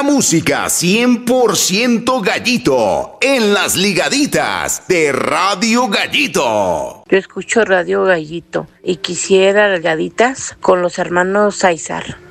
la música 100% Gallito en las ligaditas de Radio Gallito. Yo escucho Radio Gallito y quisiera ligaditas con los hermanos Aizar.